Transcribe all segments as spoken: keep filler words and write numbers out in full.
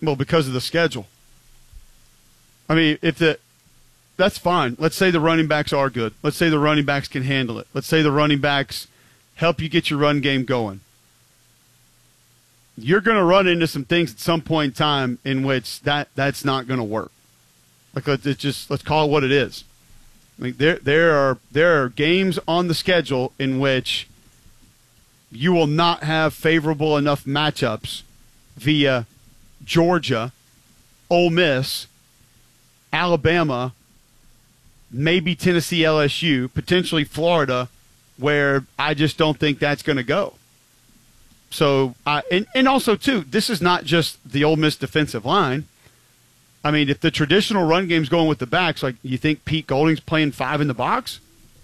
Well, because of the schedule. I mean, if the that's fine. Let's say the running backs are good. Let's say the running backs can handle it. Let's say the running backs help you get your run game going. You're going to run into some things at some point in time in which that, that's not going to work. Like let's just let's call it what it is. Like there there are there are games on the schedule in which you will not have favorable enough matchups via Georgia, Ole Miss, Alabama, maybe Tennessee, L S U, potentially Florida, where I just don't think that's going to go. So, uh, and, and also, too, this is not just the Ole Miss defensive line. I mean, if the traditional run game's going with the backs, like you think Pete Golding's playing five in the box?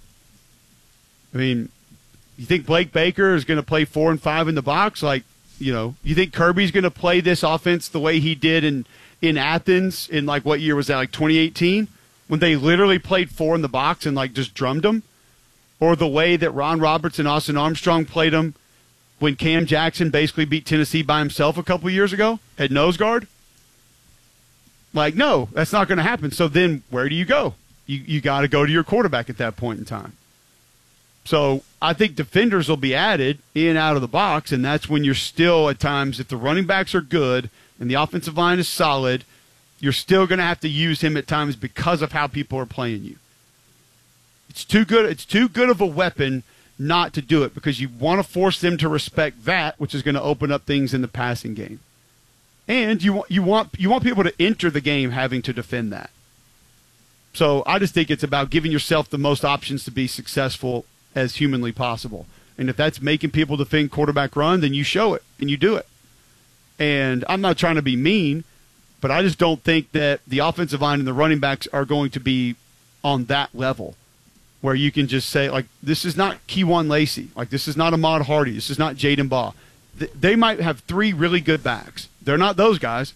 I mean, you think Blake Baker is going to play four and five in the box? Like, you know, you think Kirby's going to play this offense the way he did in, in Athens in, like, what year was that, like twenty eighteen? When they literally played four in the box and, like, just drummed them? Or the way that Ron Roberts and Austin Armstrong played them when Cam Jackson basically beat Tennessee by himself a couple years ago at nose guard? Like, no, that's not going to happen. So then where do you go? You you got to go to your quarterback at that point in time. So I think defenders will be added in and out of the box, and that's when you're still at times, if the running backs are good and the offensive line is solid, you're still going to have to use him at times because of how people are playing you. It's too good. It's too good of a weapon not to do it because you want to force them to respect that, which is going to open up things in the passing game. And you you want you want people to enter the game having to defend that. So I just think it's about giving yourself the most options to be successful as humanly possible. And if that's making people defend quarterback run, then you show it and you do it. And I'm not trying to be mean, but I just don't think that the offensive line and the running backs are going to be on that level where you can just say, like, this is not Keywan Lacey. Like, this is not Ahmad Hardy. This is not Jaden Baugh. They might have three really good backs. They're not those guys.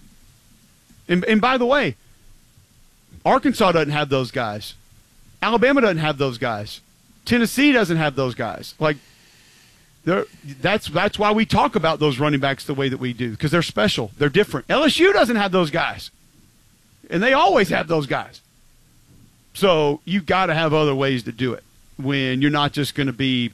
And, and by the way, Arkansas doesn't have those guys. Alabama doesn't have those guys. Tennessee doesn't have those guys. Like, they're, that's that's why we talk about those running backs the way that we do, because they're special. They're different. L S U doesn't have those guys. And they always have those guys. So you got to have other ways to do it when you're not just going to be,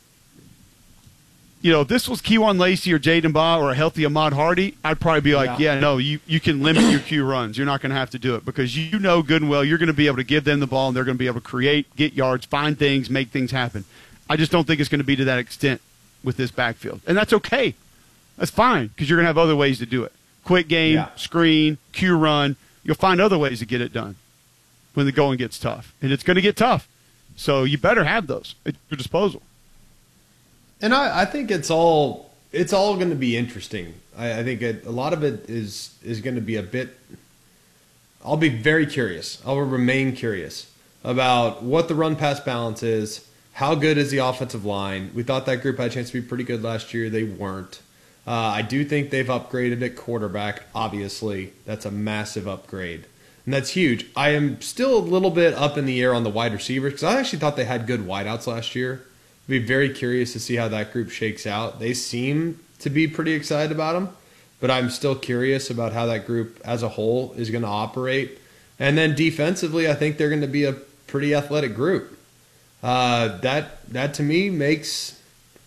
you know, if this was Keywan Lacey or Jaden Baugh or a healthy Ahmad Hardy, I'd probably be like, yeah, yeah no, you, you can limit your Q runs. You're not going to have to do it because you know good and well you're going to be able to give them the ball and they're going to be able to create, get yards, find things, make things happen. I just don't think it's going to be to that extent with this backfield. And that's okay. That's fine because you're going to have other ways to do it. Quick game, yeah. Screen, Q run. You'll find other ways to get it done when the going gets tough. And it's going to get tough. So you better have those at your disposal. And I, I think it's all it's all going to be interesting. I, I think it, a lot of it is is going to be a bit. I'll be very curious. I will remain curious about what the run pass balance is. How good is the offensive line? We thought that group had a chance to be pretty good last year. They weren't. Uh, I do think they've upgraded at quarterback. Obviously, that's a massive upgrade, and that's huge. I am still a little bit up in the air on the wide receivers because I actually thought they had good wideouts last year. Be very curious to see how that group shakes out. They seem to be pretty excited about them, but I'm still curious about how that group as a whole is going to operate. And then defensively, I think they're going to be a pretty athletic group. Uh, that that to me makes,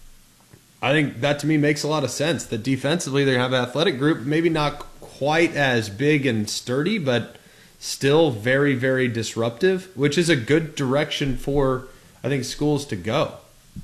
I think that to me makes a lot of sense. That defensively they have an athletic group, maybe not quite as big and sturdy, but still very very disruptive, which is a good direction for I think schools to go.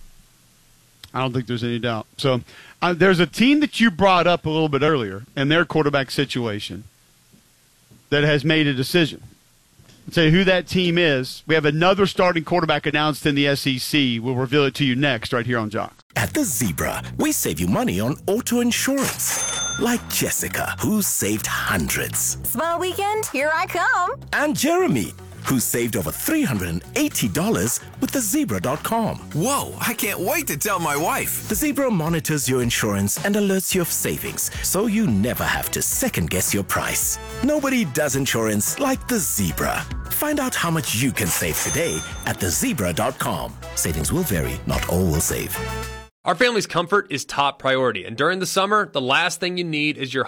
I don't think there's any doubt. So uh, there's a team that you brought up a little bit earlier and their quarterback situation that has made a decision. I'll tell you who that team is. We have another starting quarterback announced in the S E C. We'll reveal it to you next right here on Jock. At the Zebra, we save you money on auto insurance. Like Jessica, who saved hundreds. Small weekend, here I come. And Jeremy, who saved over three hundred eighty dollars with the zebra dot com. Whoa, I can't wait to tell my wife. The Zebra monitors your insurance and alerts you of savings, so you never have to second-guess your price. Nobody does insurance like the Zebra. Find out how much you can save today at the zebra dot com. Savings will vary, not all will save. Our family's comfort is top priority, and during the summer, the last thing you need is your